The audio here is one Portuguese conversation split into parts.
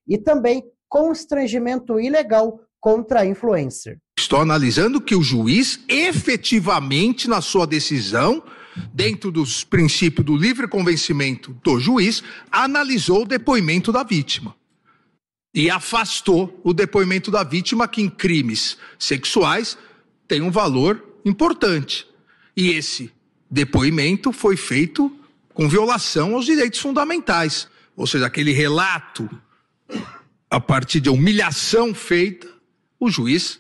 e também constrangimento ilegal contra a influencer. Estou analisando que o juiz efetivamente, na sua decisão, dentro dos princípios do livre convencimento do juiz, analisou o depoimento da vítima e afastou o depoimento da vítima, que em crimes sexuais tem um valor importante. E esse depoimento foi feito com violação aos direitos fundamentais. Ou seja, aquele relato a partir de humilhação feita, o juiz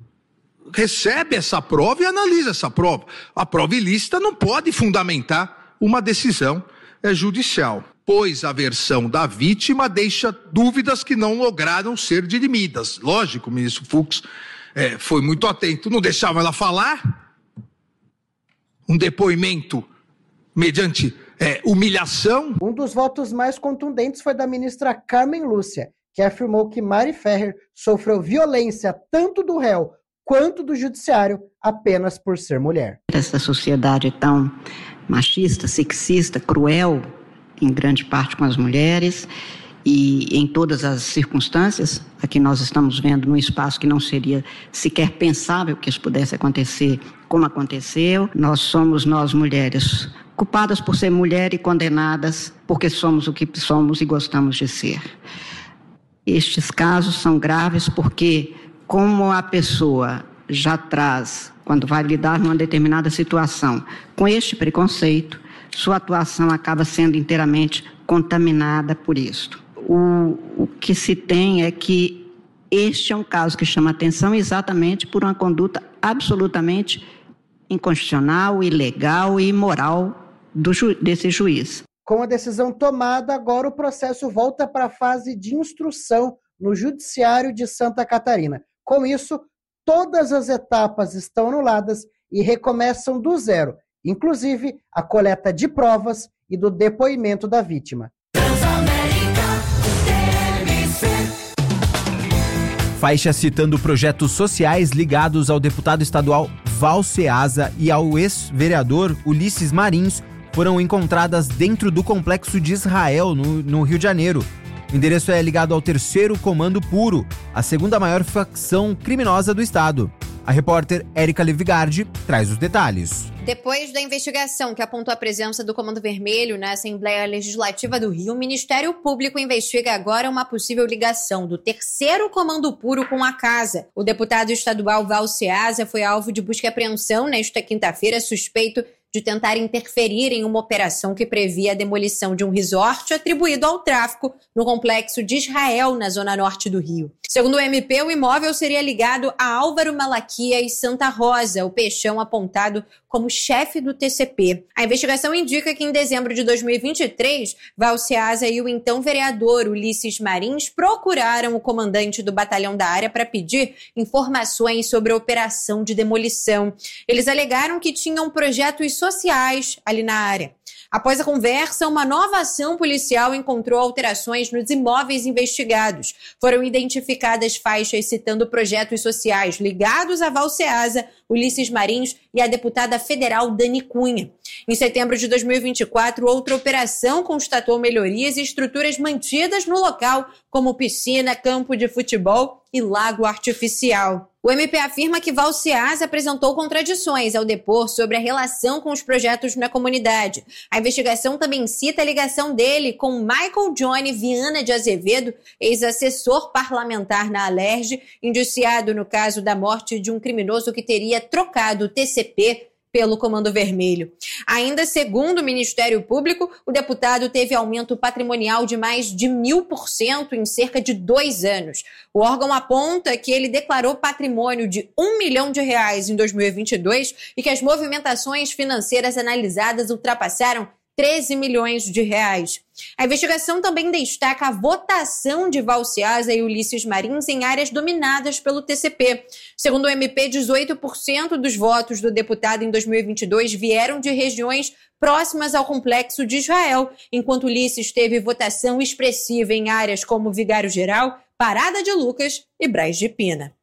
recebe essa prova e analisa essa prova. A prova ilícita não pode fundamentar uma decisão judicial, pois a versão da vítima deixa dúvidas que não lograram ser dirimidas. Lógico, o ministro Fux foi muito atento, não deixava ela falar. Um depoimento mediante humilhação. Um dos votos mais contundentes foi da ministra Carmen Lúcia, que afirmou que Mari Ferrer sofreu violência tanto do réu quanto do judiciário apenas por ser mulher. Essa sociedade tão machista, sexista, cruel, em grande parte com as mulheres, e em todas as circunstâncias, aqui nós estamos vendo num espaço que não seria sequer pensável que isso pudesse acontecer como aconteceu. Nós mulheres, culpadas por ser mulher e condenadas porque somos o que somos e gostamos de ser. Estes casos são graves porque, como a pessoa já traz, quando vai lidar numa determinada situação, com este preconceito, sua atuação acaba sendo inteiramente contaminada por isto. O que se tem é que este é um caso que chama atenção exatamente por uma conduta absolutamente inconstitucional, ilegal e imoral desse juiz. Com a decisão tomada, agora o processo volta para a fase de instrução no Judiciário de Santa Catarina. Com isso, todas as etapas estão anuladas e recomeçam do zero, inclusive a coleta de provas e do depoimento da vítima. Faixa citando projetos sociais ligados ao deputado estadual Val Ceasa e ao ex-vereador Ulisses Marins foram encontradas dentro do complexo de Israel, no Rio de Janeiro. O endereço é ligado ao 3º Comando Puro, a segunda maior facção criminosa do estado. A repórter Érica Levigardi traz os detalhes. Depois da investigação que apontou a presença do Comando Vermelho na Assembleia Legislativa do Rio, o Ministério Público investiga agora uma possível ligação do 3º Comando Puro com a casa. O deputado estadual Val Ceasa foi alvo de busca e apreensão nesta quinta-feira, suspeito de tentar interferir em uma operação que previa a demolição de um resort atribuído ao tráfico no complexo de Israel, na zona norte do Rio. Segundo o MP, o imóvel seria ligado a Álvaro Malaquias Santa Rosa, o peixão apontado como chefe do TCP. A investigação indica que em dezembro de 2023, Val Ceasa e o então vereador Ulisses Marins procuraram o comandante do batalhão da área para pedir informações sobre a operação de demolição. Eles alegaram que tinham projetos sociais ali na área. Após a conversa, uma nova ação policial encontrou alterações nos imóveis investigados. Foram identificadas faixas citando projetos sociais ligados a Val Ceasa, Ulisses Marins e a deputada federal Dani Cunha. Em setembro de 2024, outra operação constatou melhorias e estruturas mantidas no local, como piscina, campo de futebol e lago artificial. O MP afirma que Val Ceasa apresentou contradições ao depor sobre a relação com os projetos na comunidade. A investigação também cita a ligação dele com Michael Johnny Viana de Azevedo, ex-assessor parlamentar na Alerj, indiciado no caso da morte de um criminoso que teria trocado o TCP pelo Comando Vermelho. Ainda segundo o Ministério Público, o deputado teve aumento patrimonial de mais de 1000% em cerca de 2 anos. O órgão aponta que ele declarou patrimônio de R$1 milhão em 2022 e que as movimentações financeiras analisadas ultrapassaram 13 milhões de reais. A investigação também destaca a votação de Val Ceasa e Ulisses Marins em áreas dominadas pelo TCP. Segundo o MP, 18% dos votos do deputado em 2022 vieram de regiões próximas ao complexo de Israel, enquanto Ulisses teve votação expressiva em áreas como Vigário Geral, Parada de Lucas e Braz de Pina.